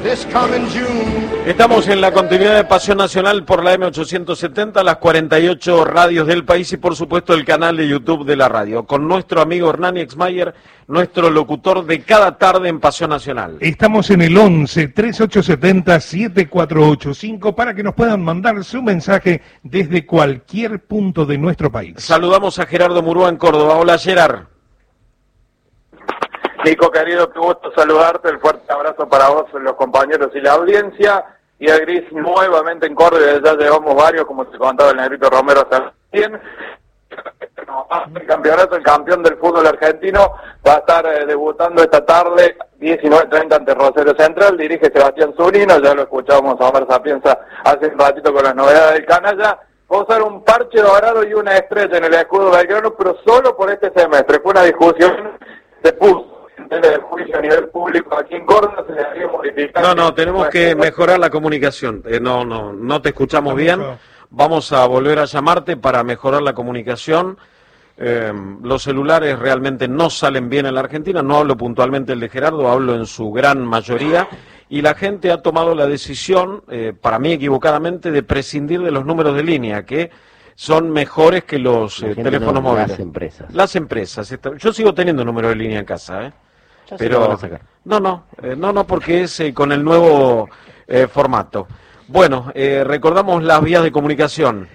Estamos en la continuidad de Pasión Nacional por la M870, las 48 radios del país y por supuesto el canal de YouTube de la radio, con nuestro amigo Hernán Exmayer, nuestro locutor de cada tarde en Pasión Nacional. Estamos en el 11-3870-7485 para que nos puedan mandar su mensaje desde cualquier punto de nuestro país. Saludamos a Gerardo Murúa en Córdoba. Hola, Gerard. Nico, querido, qué gusto saludarte, el fuerte abrazo para vos, los compañeros y la audiencia, y a Gris nuevamente en Córdoba, ya llevamos varios, como te contaba el Negrito Romero también. El campeonato, el campeón del fútbol argentino, va a estar debutando esta tarde, 19:30 ante Rosario Central, dirige Sebastián Zunino, ya lo escuchábamos a Omar Sapienza hace un ratito con las novedades del canalla. Va a usar un parche dorado y una estrella en el escudo belgrano, pero solo por este semestre. Fue una discusión, se puso del juicio a nivel público aquí en Córdoba, se debería modificar. No, tenemos que mejorar la comunicación. No te escuchamos bien. Vamos a volver a llamarte para mejorar la comunicación. Los celulares realmente no salen bien en la Argentina. No hablo puntualmente el de Gerardo, hablo en su gran mayoría. Y la gente ha tomado la decisión, para mí equivocadamente, de prescindir de los números de línea, que son mejores que los teléfonos móviles. Las empresas. Yo sigo teniendo número de línea en casa, pero no, porque es con el nuevo formato. Bueno, recordamos las vías de comunicación.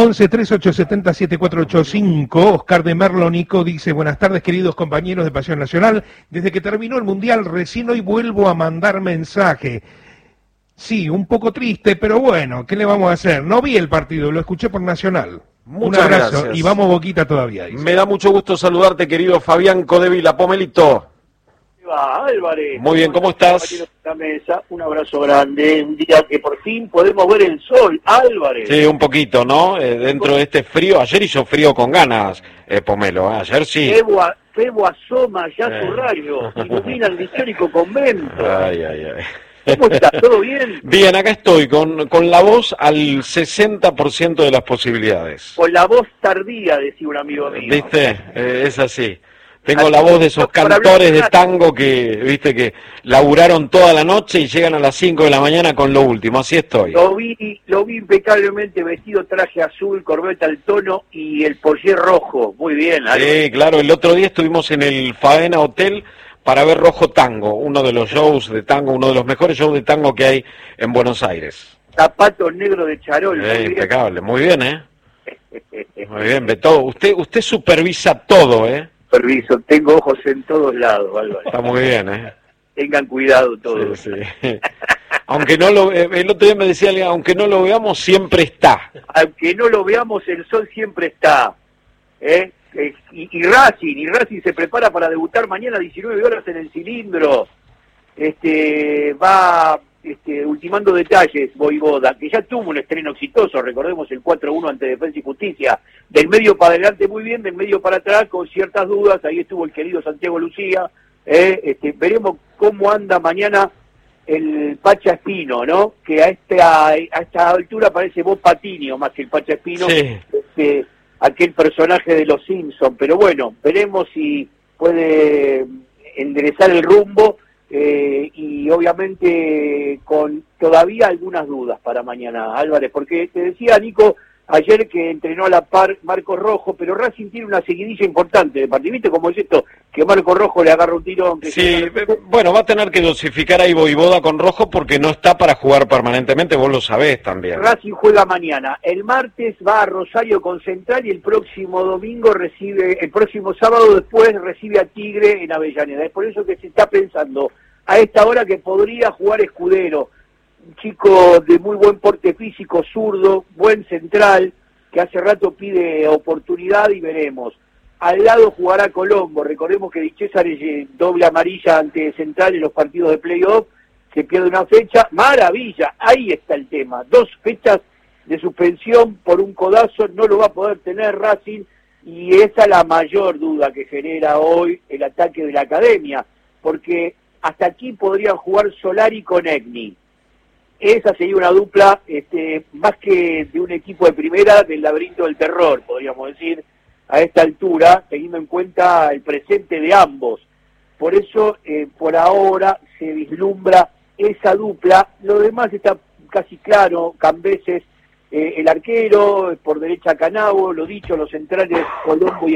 11-3870-7485, Oscar de Merlonico dice: buenas tardes, queridos compañeros de Pasión Nacional. Desde que terminó el Mundial, recién hoy vuelvo a mandar mensaje. Sí, un poco triste, pero bueno, ¿qué le vamos a hacer? No vi el partido, lo escuché por Nacional. Muchas un abrazo gracias. Y vamos Boquita todavía. Dice. Me da mucho gusto saludarte, querido Fabián Codevila, Pomelito. Álvarez. Muy bien, ¿cómo estás? Mesa, un abrazo grande, un día que por fin podemos ver el sol, Álvarez. Sí, un poquito, ¿no? Dentro de este frío, ayer hizo frío con ganas, Pomelo, ayer sí. Febo asoma ya su rayo, ilumina el histórico convento. Ay. ¿Cómo estás? ¿Todo bien? Bien, acá estoy, con la voz al 60% de las posibilidades. Con la voz tardía, decía un amigo mío. ¿Viste? Es así. Tengo la voz de esos cantores de tango que laburaron toda la noche y llegan a las 5 de la mañana con lo último, así estoy. Lo vi impecablemente vestido, traje azul, corbeta al tono y el pollé rojo, muy bien. Sí, claro, el otro día estuvimos en el Faena Hotel para ver Rojo Tango, uno de los shows de tango, uno de los mejores shows de tango que hay en Buenos Aires. Zapatos negros de charol. Impecable, muy bien, Muy bien, Beto, usted supervisa todo, Permiso, tengo ojos en todos lados, Álvaro. Está muy bien, Tengan cuidado todos. Sí. Aunque no lo, el otro día me decía alguien, aunque no lo veamos, siempre está. Aunque no lo veamos, el sol siempre está. Y Racing se prepara para debutar mañana a 19 horas en el Cilindro. Va ultimando detalles, Voivoda, que ya tuvo un estreno exitoso, recordemos el 4-1 ante Defensa y Justicia, del medio para adelante muy bien, del medio para atrás con ciertas dudas, ahí estuvo el querido Santiago Lucía, veremos cómo anda mañana el Pacha Espino, ¿no? Que a esta altura parece Bob Patiño más que el Pacha Espino, sí. Aquel personaje de los Simpsons, pero bueno, veremos si puede enderezar el rumbo. Y obviamente con todavía algunas dudas para mañana, Álvarez, porque te decía Nico ayer que entrenó a la par Marcos Rojo, pero Racing tiene una seguidilla importante de partido, ¿viste cómo es esto? Que Marcos Rojo le agarra un tirón. Sí, bueno, va a tener que dosificar ahí Voivoda con Rojo porque no está para jugar permanentemente, vos lo sabés también. Racing juega mañana, el martes va a Rosario con Central y el próximo sábado después recibe a Tigre en Avellaneda. Es por eso que se está pensando a esta hora que podría jugar Escudero, un chico de muy buen porte físico, zurdo, buen central, que hace rato pide oportunidad y veremos. Al lado jugará Colombo, recordemos que Di César doble amarilla ante Central en los partidos de playoff, se pierde una fecha, maravilla, ahí está el tema, 2 fechas de suspensión por un codazo, no lo va a poder tener Racing, y esa es la mayor duda que genera hoy el ataque de la academia, porque hasta aquí podrían jugar Solari con Egni. Esa sería una dupla más que de un equipo de primera del laberinto del terror, podríamos decir, a esta altura, teniendo en cuenta el presente de ambos. Por eso, por ahora, se vislumbra esa dupla. Lo demás está casi claro. Cambeses, el arquero, por derecha Canavo, lo dicho, los centrales Colombo y